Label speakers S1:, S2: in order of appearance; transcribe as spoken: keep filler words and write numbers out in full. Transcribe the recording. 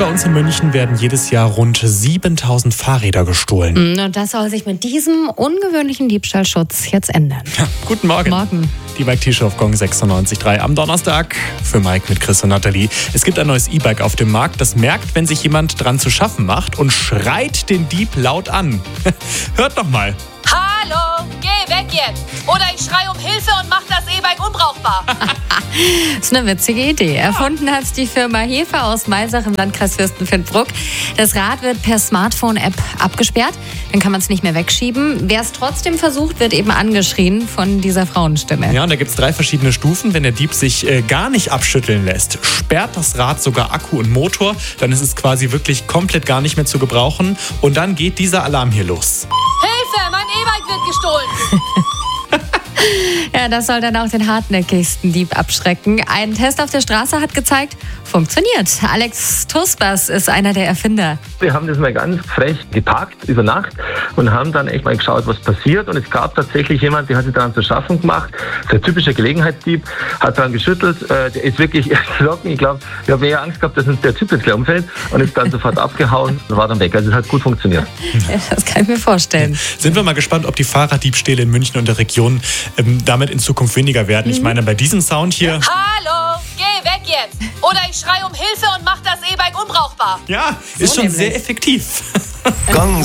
S1: bei uns in München werden jedes Jahr rund siebentausend Fahrräder gestohlen.
S2: Und das soll sich mit diesem ungewöhnlichen Diebstahlschutz jetzt ändern.
S1: Ja, guten Morgen.
S2: Morgen.
S1: Die Mike T-Show auf Gong sechsundneunzig Komma drei am Donnerstag. Für Mike mit Chris und Nathalie. Es gibt ein neues E-Bike auf dem Markt, das merkt, wenn sich jemand dran zu schaffen macht und schreit den Dieb laut an. Hört doch mal.
S3: Hallo, geh weg jetzt! Oder ich schreie um Hilfe und mach das E-Bike unbrauchbar.
S2: Das ist eine witzige Idee. Erfunden hat es die Firma Hefe aus Maisach im Landkreis Fürstenfeldbruck. Das Rad wird per Smartphone-App abgesperrt. Dann kann man es nicht mehr wegschieben. Wer es trotzdem versucht, wird eben angeschrien von dieser Frauenstimme.
S1: Ja, und da gibt es drei verschiedene Stufen. Wenn der Dieb sich äh, gar nicht abschütteln lässt, sperrt das Rad sogar Akku und Motor. Dann ist es quasi wirklich komplett gar nicht mehr zu gebrauchen. Und dann geht dieser Alarm hier los.
S3: Hilfe, mein E-Bike wird gestohlen.
S2: Ja, das soll dann auch den hartnäckigsten Dieb abschrecken. Ein Test auf der Straße hat gezeigt, funktioniert. Alex Tuspers ist einer der Erfinder.
S4: Wir haben das mal ganz frech geparkt über Nacht und haben dann echt mal geschaut, was passiert. Und es gab tatsächlich jemand, der hat sich daran zu schaffen gemacht. Der typische Gelegenheitsdieb hat daran geschüttelt. Der ist wirklich erschrocken. Ich glaube, wir haben eher Angst gehabt, dass uns der Typ jetzt gleich umfällt und ist dann sofort abgehauen und war dann weg. Also es hat gut funktioniert.
S2: Ja, das kann ich mir vorstellen.
S1: Sind wir mal gespannt, ob die Fahrraddiebstähle in München und der Region ähm, damit in Zukunft weniger werden. Mhm. Ich meine, bei diesem Sound hier...
S3: Hallo, geh weg jetzt! Oder ich schreie um Hilfe und mach das E-Bike unbrauchbar.
S1: Ja,
S2: So
S1: ist schon
S2: nämlich.
S1: sehr effektiv.